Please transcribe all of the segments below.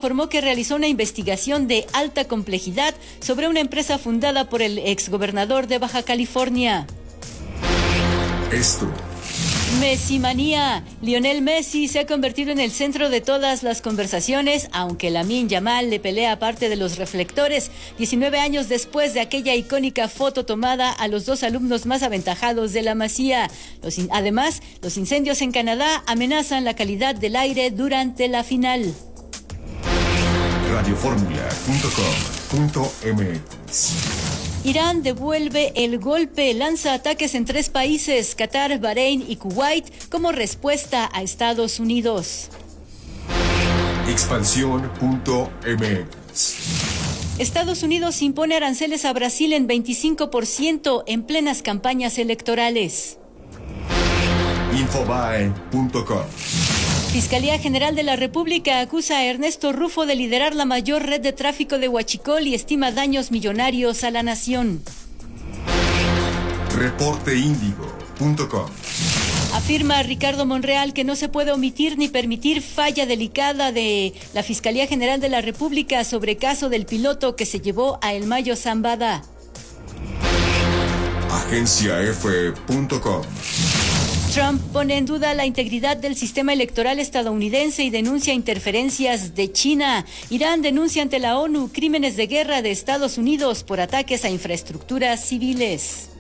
informó que realizó una investigación de alta complejidad sobre una empresa fundada por el exgobernador de Baja California. Esto. Messi manía. Lionel Messi se ha convertido en el centro de todas las conversaciones, aunque Lamine Yamal le pelea aparte de los reflectores, 19 años después de aquella icónica foto tomada a los dos alumnos más aventajados de la Masía. Además, los incendios en Canadá amenazan la calidad del aire durante la final. Radioformula.com.mx. Irán devuelve el golpe, lanza ataques en 3 países, Qatar, Bahrein y Kuwait, como respuesta a Estados Unidos. Expansión.mx. Estados Unidos impone aranceles a Brasil en 25% en plenas campañas electorales. Infobae.com. Fiscalía General de la República acusa a Ernesto Rufo de liderar la mayor red de tráfico de Huachicol y estima daños millonarios a la nación. Reporteindigo.com. Afirma Ricardo Monreal que no se puede omitir ni permitir falla delicada de la Fiscalía General de la República sobre caso del piloto que se llevó a El Mayo Zambada. Agenciaf.com. Trump pone en duda la integridad del sistema electoral estadounidense y denuncia interferencias de China. Irán denuncia ante la ONU crímenes de guerra de Estados Unidos por ataques a infraestructuras civiles.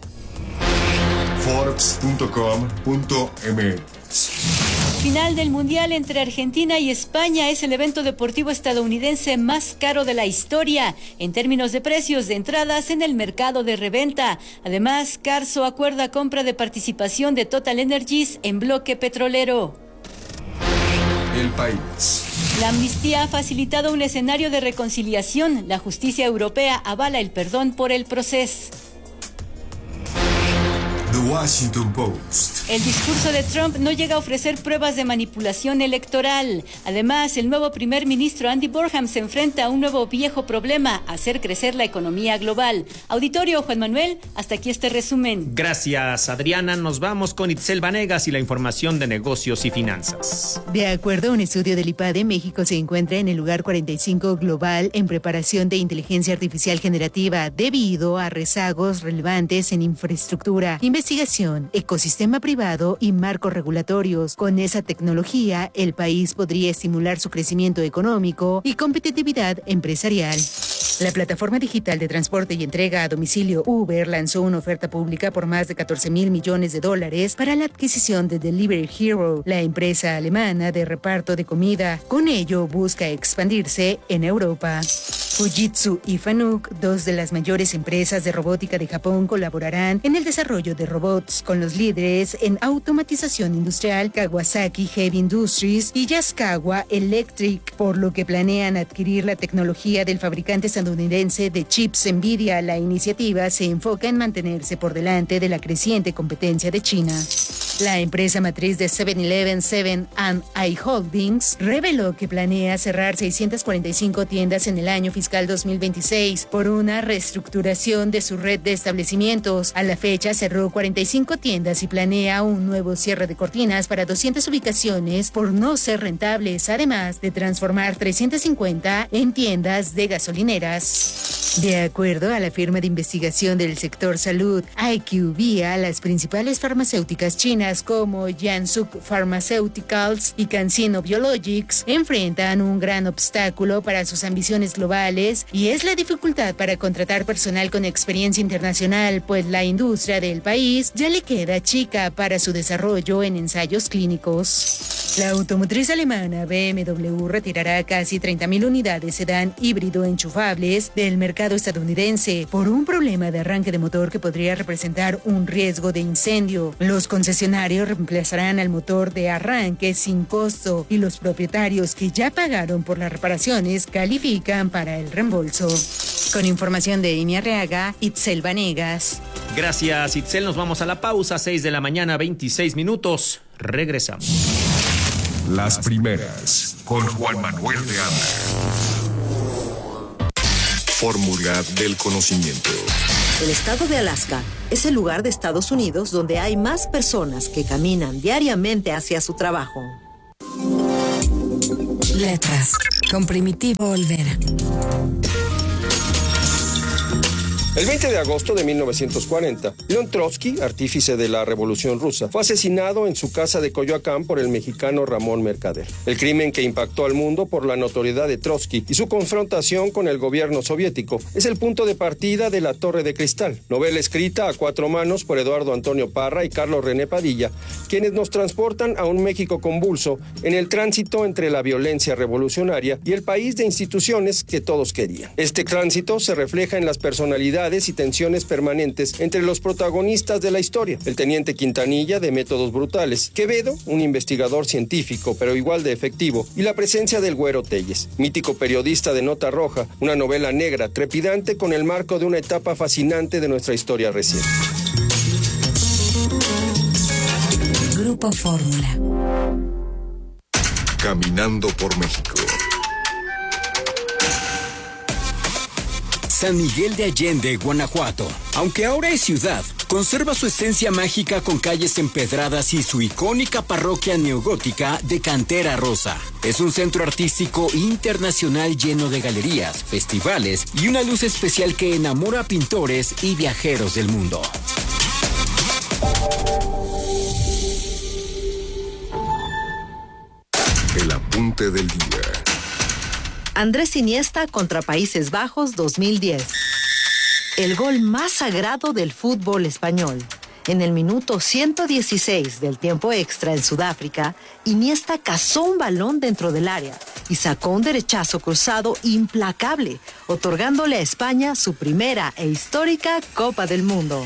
Forbes.com.mx. Final del Mundial entre Argentina y España es el evento deportivo estadounidense más caro de la historia en términos de precios de entradas en el mercado de reventa. Además, Carso acuerda compra de participación de Total Energies en bloque petrolero. El País. La amnistía ha facilitado un escenario de reconciliación. La justicia europea avala el perdón por el proceso. The Washington Post. El discurso de Trump no llega a ofrecer pruebas de manipulación electoral. Además, el nuevo primer ministro Andy Burnham se enfrenta a un nuevo viejo problema: hacer crecer la economía global. Auditorio, Juan Manuel, hasta aquí este resumen. Gracias, Adriana. Nos vamos con Itzel Vanegas y la información de negocios y finanzas. De acuerdo a un estudio del IPADE, México se encuentra en el lugar 45 global en preparación de inteligencia artificial generativa debido a rezagos relevantes en infraestructura, investigación, ecosistema privado y marcos regulatorios. Con esa tecnología, el país podría estimular su crecimiento económico y competitividad empresarial. La plataforma digital de transporte y entrega a domicilio Uber lanzó una oferta pública por más de $14,000 millones para la adquisición de Delivery Hero, la empresa alemana de reparto de comida. Con ello busca expandirse en Europa. Fujitsu y Fanuc, dos de las mayores empresas de robótica de Japón, colaborarán en el desarrollo de robots con los líderes en automatización industrial Kawasaki Heavy Industries y Yaskawa Electric, por lo que planean adquirir la tecnología del fabricante estadounidense de chips Nvidia. La iniciativa se enfoca en mantenerse por delante de la creciente competencia de China. La empresa matriz de 7-Eleven, 7&I Holdings, reveló que planea cerrar 645 tiendas en el año fiscal 2026 por una reestructuración de su red de establecimientos. A la fecha cerró 45 tiendas y planea un nuevo cierre de cortinas para 200 ubicaciones por no ser rentables, además de transformar 350 en tiendas de gasolineras. De acuerdo a la firma de investigación del sector salud IQVIA, las principales farmacéuticas chinas como Jiangsu Pharmaceuticals y CanSino Biologics enfrentan un gran obstáculo para sus ambiciones globales, y es la dificultad para contratar personal con experiencia internacional, pues la industria del país ya le queda chica para su desarrollo en ensayos clínicos. La automotriz alemana BMW retirará casi 30,000 unidades sedán híbrido enchufables del mercado estadounidense por un problema de arranque de motor que podría representar un riesgo de incendio. Los concesionarios reemplazarán al motor de arranque sin costo y los propietarios que ya pagaron por las reparaciones califican para el reembolso. Con información de Amy Arriaga, Itzel Vanegas. Gracias, Itzel. Nos vamos a la pausa, 6 de la mañana, 26 minutos. Regresamos. Las primeras, con Juan Manuel de Anda. Fórmula del conocimiento. El estado de Alaska es el lugar de Estados Unidos donde hay más personas que caminan diariamente hacia su trabajo. Letras, con Primitivo Olvera. El 20 de agosto de 1940, León Trotsky, artífice de la Revolución Rusa, fue asesinado en su casa de Coyoacán por el mexicano Ramón Mercader. El crimen que impactó al mundo por la notoriedad de Trotsky y su confrontación con el gobierno soviético es el punto de partida de La Torre de Cristal, novela escrita a cuatro manos por Eduardo Antonio Parra y Carlos René Padilla, quienes nos transportan a un México convulso en el tránsito entre la violencia revolucionaria y el país de instituciones que todos querían. Este tránsito se refleja en las personalidades y tensiones permanentes entre los protagonistas de la historia. El teniente Quintanilla, de métodos brutales; Quevedo, un investigador científico pero igual de efectivo; y la presencia del Güero Telles, mítico periodista de Nota Roja, una novela negra trepidante con el marco de una etapa fascinante de nuestra historia reciente. Grupo Fórmula. Caminando por México. San Miguel de Allende, Guanajuato. Aunque ahora es ciudad, conserva su esencia mágica con calles empedradas y su icónica parroquia neogótica de cantera rosa. Es un centro artístico internacional lleno de galerías, festivales y una luz especial que enamora a pintores y viajeros del mundo. El apunte del día. Andrés Iniesta contra Países Bajos 2010. El gol más sagrado del fútbol español. En el minuto 116 del tiempo extra en Sudáfrica, Iniesta cazó un balón dentro del área y sacó un derechazo cruzado implacable, otorgándole a España su primera e histórica Copa del Mundo.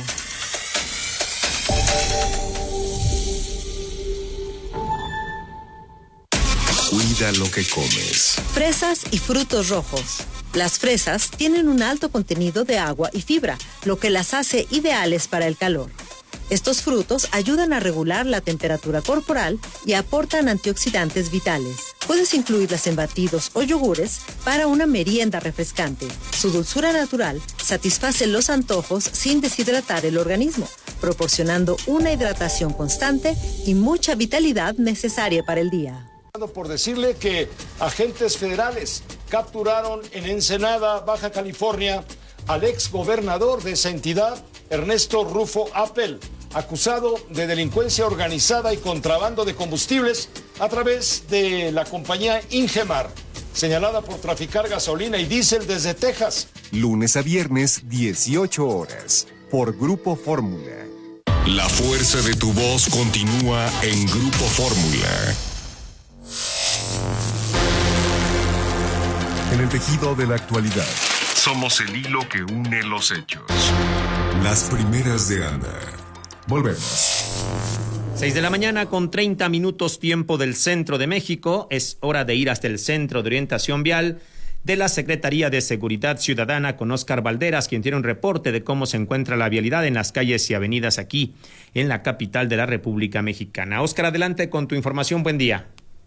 Cuida lo que comes. Fresas y frutos rojos. Las fresas tienen un alto contenido de agua y fibra, lo que las hace ideales para el calor. Estos frutos ayudan a regular la temperatura corporal y aportan antioxidantes vitales. Puedes incluirlas en batidos o yogures para una merienda refrescante. Su dulzura natural satisface los antojos sin deshidratar el organismo, proporcionando una hidratación constante y mucha vitalidad necesaria para el día. Por decirle que agentes federales capturaron en Ensenada, Baja California, al ex gobernador de esa entidad, Ernesto Rufo Appel, acusado de delincuencia organizada y contrabando de combustibles a través de la compañía Ingemar, señalada por traficar gasolina y diésel desde Texas. Lunes a viernes, 18 horas, por Grupo Fórmula. La fuerza de tu voz continúa en Grupo Fórmula. En el tejido de la actualidad, somos el hilo que une los hechos. Las primeras de Anda. Volvemos. 6 de la mañana con 30 minutos tiempo del centro de México. Es hora de ir hasta el Centro de Orientación Vial de la Secretaría de Seguridad Ciudadana con Óscar Valderas, quien tiene un reporte de cómo se encuentra la vialidad en las calles y avenidas aquí en la capital de la República Mexicana. Óscar, adelante con tu información. Buen día.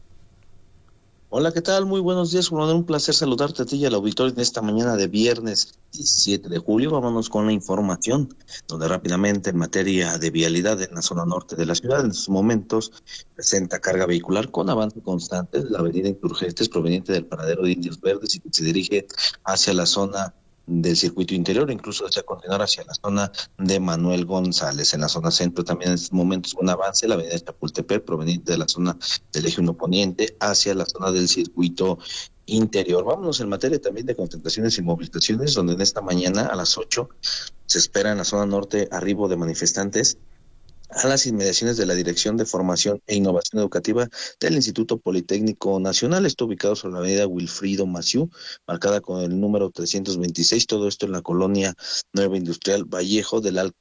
Hola, ¿qué tal? Muy buenos días, Juan Manuel. Un placer saludarte a ti y al auditorio en esta mañana de viernes 17 de julio. Vámonos con la información, donde rápidamente en materia de vialidad en la zona norte de la ciudad, en estos momentos presenta carga vehicular con avance constante de la avenida Insurgentes proveniente del paradero de Indios Verdes y que se dirige hacia la zona del circuito interior, incluso hacia continuar hacia la zona de Manuel González. En la zona centro también en estos momentos un avance, la avenida Chapultepec proveniente de la zona del Eje 1 Poniente hacia la zona del circuito interior. Vámonos en materia también de concentraciones y movilizaciones, donde en esta mañana a las 8 se espera en la zona norte arribo de manifestantes a las inmediaciones de la Dirección de Formación e Innovación Educativa del Instituto Politécnico Nacional. Está ubicado sobre la avenida Wilfrido Maciú, marcada con el número 326, todo esto en la colonia Nueva Industrial Vallejo del Alto.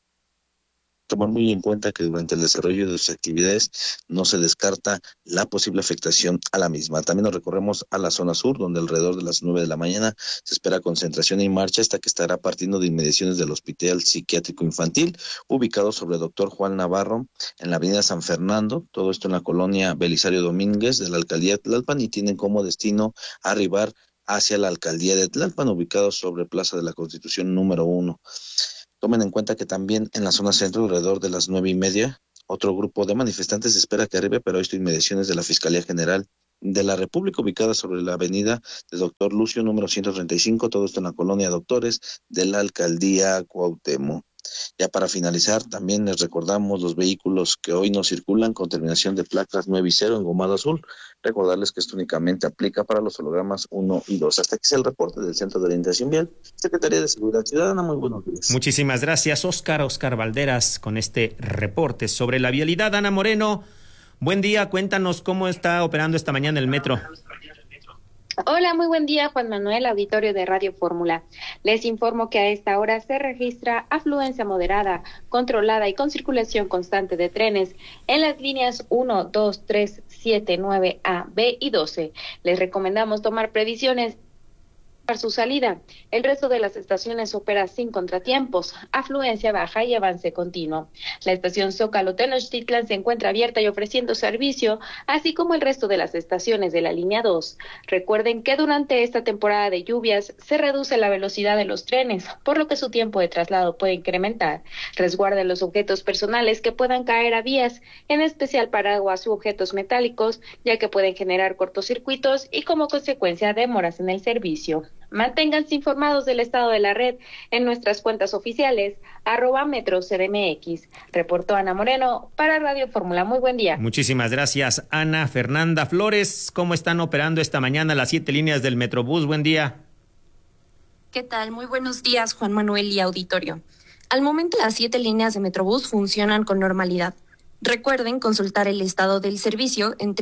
Tomar muy en cuenta que durante el desarrollo de sus actividades no se descarta la posible afectación a la misma. También nos recorremos a la zona sur, donde alrededor de las 9 de la mañana se espera concentración y marcha hasta que estará partiendo de inmediaciones del Hospital Psiquiátrico Infantil, ubicado sobre Dr. Juan Navarro, en la avenida San Fernando, todo esto en la colonia Belisario Domínguez de la alcaldía de Tlalpan, y tienen como destino arribar hacia la alcaldía de Tlalpan, ubicado sobre Plaza de la Constitución número 1. Tomen en cuenta que también en la zona centro, alrededor de las 9:30, otro grupo de manifestantes espera que arribe, pero esto inmediaciones de la Fiscalía General de la República, ubicada sobre la avenida de Doctor Lucio, número 135, todo esto en la colonia Doctores de la Alcaldía Cuauhtémoc. Ya para finalizar, también les recordamos los vehículos que hoy no circulan con terminación de placas 9 y 0 engomado azul. Recordarles que esto únicamente aplica para los hologramas 1 y 2. Hasta aquí es el reporte del Centro de Orientación Vial, Secretaría de Seguridad Ciudadana. Muy buenos días. Muchísimas gracias, Oscar Valderas, con este reporte sobre la vialidad. Ana Moreno, buen día, cuéntanos cómo está operando esta mañana el metro. Hola, muy buen día, Juan Manuel, auditorio de Radio Fórmula. Les informo que a esta hora se registra afluencia moderada, controlada y con circulación constante de trenes en las líneas 1, 2, 3, 7, 9A, B y 12. Les recomendamos tomar previsiones para su salida. El resto de las estaciones opera sin contratiempos, afluencia baja y avance continuo. La estación Zócalo Tenochtitlan se encuentra abierta y ofreciendo servicio, así como el resto de las estaciones de la línea 2. Recuerden que durante esta temporada de lluvias se reduce la velocidad de los trenes, por lo que su tiempo de traslado puede incrementar. Resguarden los objetos personales que puedan caer a vías, en especial paraguas u objetos metálicos, ya que pueden generar cortocircuitos y como consecuencia demoras en el servicio. Manténganse informados del estado de la red en nuestras cuentas oficiales, @MetroCDMX. Reportó Ana Moreno para Radio Fórmula. Muy buen día. Muchísimas gracias, Ana. Fernanda Flores, ¿cómo están operando esta mañana las 7 líneas del Metrobús? Buen día. ¿Qué tal? Muy buenos días, Juan Manuel y auditorio. Al momento, las 7 líneas de Metrobús funcionan con normalidad. Recuerden consultar el estado del servicio en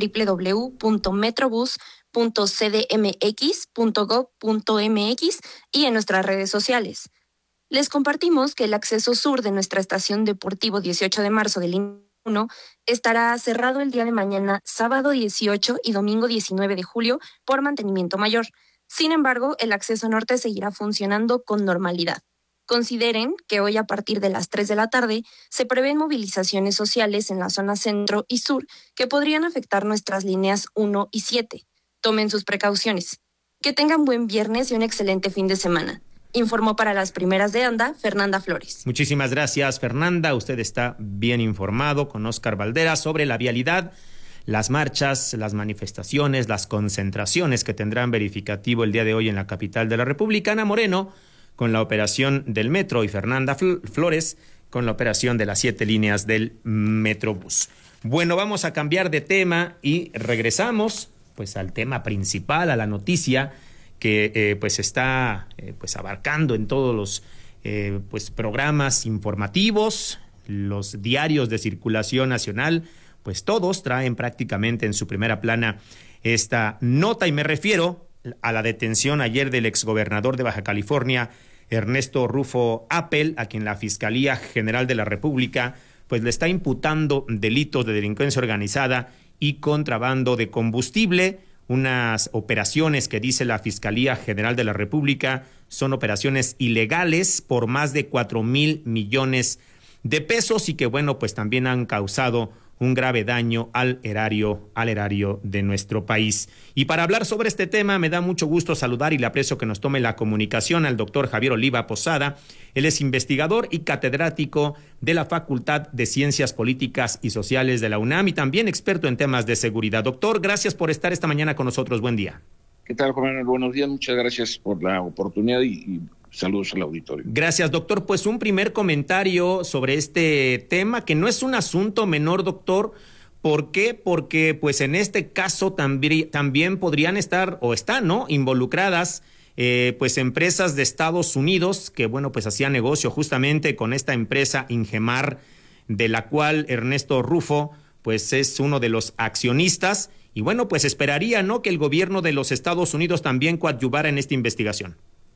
www.metrobus.cdmx.gov.mx y en nuestras redes sociales. Les compartimos que el acceso sur de nuestra estación Deportivo 18 de marzo de línea 1 estará cerrado el día de mañana, sábado 18 y domingo 19 de julio, por mantenimiento mayor. Sin embargo, el acceso norte seguirá funcionando con normalidad. Consideren que hoy a partir de las 3 de la tarde se prevén movilizaciones sociales en la zona centro y sur que podrían afectar nuestras líneas 1 y 7. Tomen sus precauciones. Que tengan buen viernes y un excelente fin de semana. Informó para las primeras de ANDA, Fernanda Flores. Muchísimas gracias, Fernanda. Usted está bien informado con Oscar Valderas sobre la vialidad, las marchas, las manifestaciones, las concentraciones que tendrán verificativo el día de hoy en la capital de la República. Ana Moreno con la operación del metro y Fernanda Flores con la operación de las 7 líneas del Metrobús. Bueno, vamos a cambiar de tema y regresamos pues al tema principal, a la noticia que pues está pues abarcando en todos los pues programas informativos, los diarios de circulación nacional, pues todos traen prácticamente en su primera plana esta nota, y me refiero a la detención ayer del exgobernador de Baja California, Ernesto Rufo Appel, a quien la Fiscalía General de la República pues le está imputando delitos de delincuencia organizada y contrabando de combustible, unas operaciones que dice la Fiscalía General de la República son operaciones ilegales por más de 4,000 millones de pesos y que bueno, pues también han causado un grave daño al erario de nuestro país. Y para hablar sobre este tema, me da mucho gusto saludar y le aprecio que nos tome la comunicación al doctor Javier Oliva Posada. Él es investigador y catedrático de la Facultad de Ciencias Políticas y Sociales de la UNAM y también experto en temas de seguridad. Doctor, gracias por estar esta mañana con nosotros. Buen día. ¿Qué tal, Juan Manuel? Buenos días, muchas gracias por la oportunidad y saludos al auditorio. Gracias, doctor. Pues un primer comentario sobre este tema, que no es un asunto menor, doctor. ¿Por qué? Porque pues en este caso también podrían estar o están, ¿no?, involucradas pues empresas de Estados Unidos que, bueno, pues hacían negocio justamente con esta empresa Ingemar, de la cual Ernesto Rufo pues es uno de los accionistas. Y bueno, pues esperaría, ¿no?, que el gobierno de los Estados Unidos también coadyuvara en esta investigación.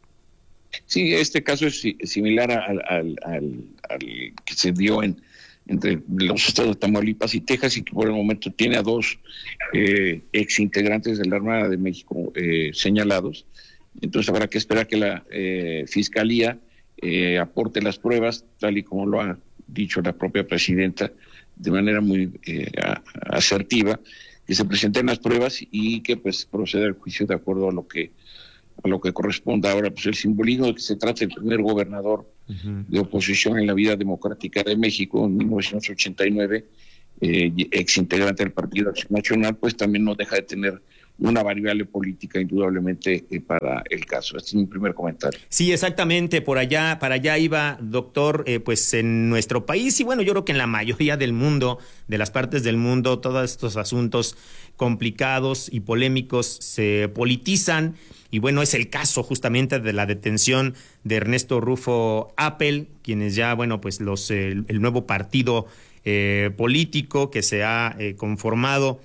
Sí, este caso es similar al que se dio entre los estados de Tamaulipas y Texas, y que por el momento tiene a 2 exintegrantes de la Armada de México señalados. Entonces habrá que esperar que la Fiscalía aporte las pruebas, tal y como lo ha dicho la propia presidenta de manera muy asertiva, que se presenten las pruebas y que pues proceda al juicio de acuerdo a lo que corresponda. Ahora, pues el simbolismo de que se trata del primer gobernador de oposición en la vida democrática de México en 1989, ex integrante del Partido Acción Nacional, pues también no deja de tener una variable política indudablemente para el caso. Este es mi primer comentario. Sí, exactamente, para allá iba, doctor, pues en nuestro país y bueno, yo creo que en la mayoría del mundo, de las partes del mundo, todos estos asuntos complicados y polémicos se politizan y bueno, es el caso justamente de la detención de Ernesto Rufo Appel, quienes ya, bueno, pues el nuevo partido político que se ha conformado,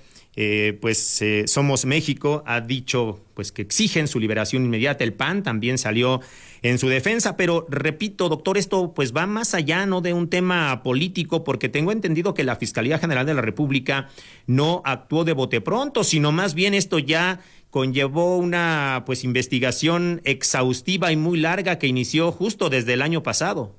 Somos México, ha dicho pues que exigen su liberación inmediata. El PAN también salió en su defensa, pero repito, doctor, esto pues va más allá, ¿no?, de un tema político, porque tengo entendido que la Fiscalía General de la República no actuó de bote pronto, sino más bien esto ya conllevó una pues investigación exhaustiva y muy larga que inició justo desde el año pasado.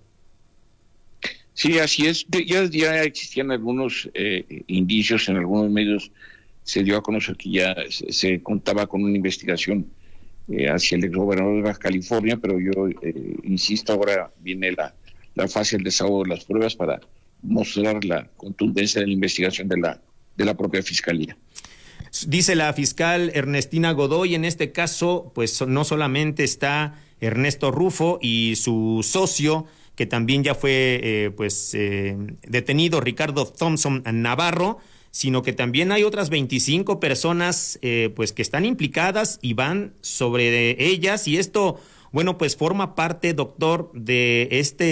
Sí, así es. Ya existían algunos indicios en algunos medios. Se dio a conocer que ya se contaba con una investigación hacia el exgobernador de Baja California, pero yo insisto, ahora viene la fase del desahogo de las pruebas para mostrar la contundencia de la investigación de la propia Fiscalía. Dice la fiscal Ernestina Godoy, en este caso, pues no solamente está Ernesto Rufo y su socio, que también ya fue detenido, Ricardo Thompson Navarro, sino que también hay otras 25 personas pues que están implicadas y van sobre ellas, y esto, bueno, pues forma parte, doctor, de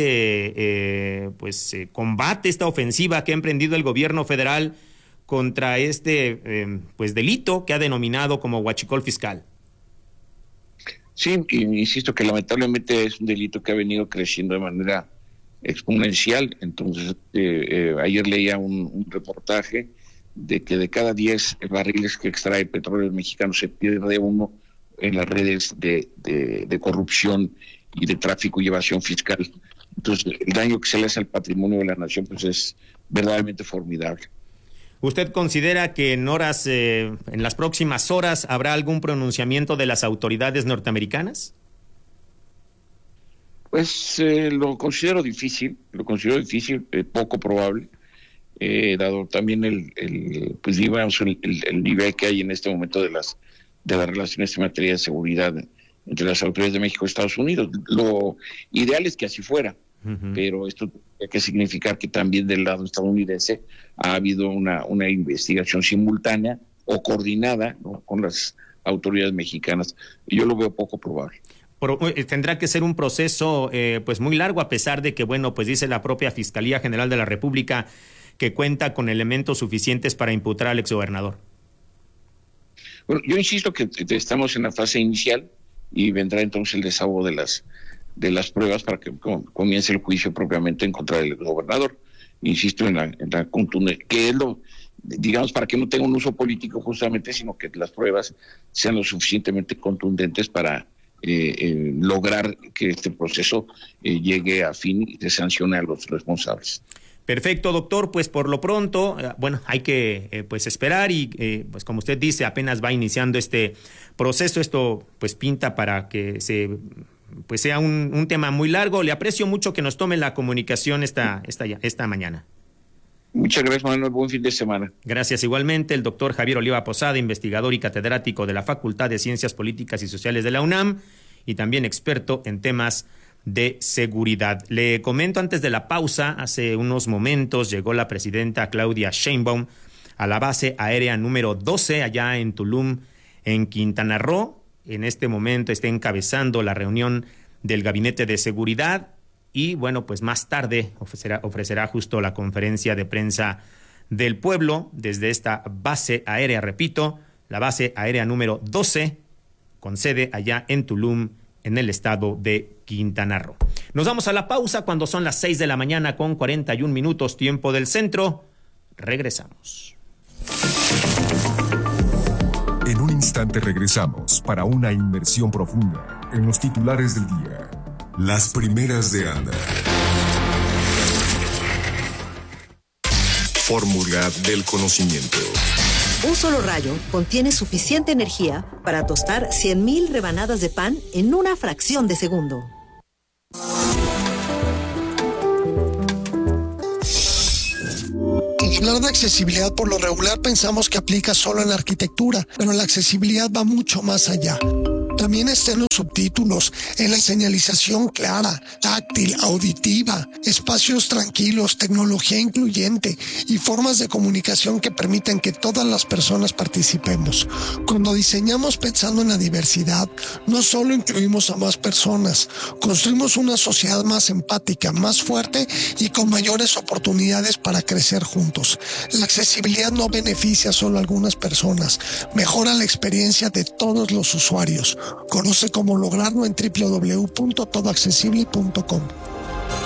este combate, esta ofensiva que ha emprendido el gobierno federal contra este delito que ha denominado como huachicol fiscal. Sí, insisto que lamentablemente es un delito que ha venido creciendo de manera exponencial. Entonces, ayer leía un reportaje de que de cada 10 barriles que extrae Petróleos Mexicanos se pierde uno en las redes de corrupción y de tráfico y evasión fiscal. Entonces, el daño que se le hace al patrimonio de la nación pues es verdaderamente formidable. ¿Usted considera que en las próximas horas, habrá algún pronunciamiento de las autoridades norteamericanas? Pues lo considero difícil, poco probable, dado también el nivel que hay en este momento de las relaciones en materia de seguridad entre las autoridades de México y Estados Unidos. Lo ideal es que así fuera, pero esto tiene que significar que también del lado estadounidense ha habido una investigación simultánea o coordinada, ¿no?, con las autoridades mexicanas. Yo lo veo poco probable. Tendrá que ser un proceso pues muy largo, a pesar de que, bueno, pues dice la propia Fiscalía General de la República que cuenta con elementos suficientes para imputar al exgobernador. Bueno, yo insisto que estamos en la fase inicial y vendrá entonces el desahogo de las pruebas para que comience el juicio propiamente en contra del gobernador. Insisto en la contundencia, que es digamos, para que no tenga un uso político justamente, sino que las pruebas sean lo suficientemente contundentes para lograr que este proceso llegue a fin y se sancione a los responsables. Perfecto, doctor. Pues por lo pronto, hay que esperar y pues como usted dice, apenas va iniciando este proceso. Esto pues pinta para que sea un tema muy largo. Le aprecio mucho que nos tome la comunicación esta mañana. Muchas gracias, Manuel. Buen fin de semana. Gracias igualmente. El doctor Javier Oliva Posada, investigador y catedrático de la Facultad de Ciencias Políticas y Sociales de la UNAM y también experto en temas de seguridad. Le comento antes de la pausa, hace unos momentos llegó la presidenta Claudia Sheinbaum a la base aérea número 12 allá en Tulum, en Quintana Roo. En este momento está encabezando la reunión del Gabinete de Seguridad y bueno, pues más tarde ofrecerá justo la conferencia de prensa del pueblo desde esta base aérea, repito, la base aérea número 12, con sede allá en Tulum, en el estado de Quintana Roo. Nos vamos a la pausa cuando son las 6 de la mañana con 41 minutos, tiempo del centro. Regresamos. En un instante regresamos para una inmersión profunda en los titulares del día. Las primeras de Anda. Fórmula del conocimiento. Un solo rayo contiene suficiente energía para tostar 100,000 rebanadas de pan en una fracción de segundo. Hablar de accesibilidad por lo regular pensamos que aplica solo en la arquitectura, pero la accesibilidad va mucho más allá. También está en los subtítulos, en la señalización clara, táctil, auditiva, espacios tranquilos, tecnología incluyente y formas de comunicación que permiten que todas las personas participemos. Cuando diseñamos pensando en la diversidad, no solo incluimos a más personas, construimos una sociedad más empática, más fuerte y con mayores oportunidades para crecer juntos. La accesibilidad no beneficia solo a algunas personas, mejora la experiencia de todos los usuarios. Conoce cómo lograrlo en www.todoaccesible.com.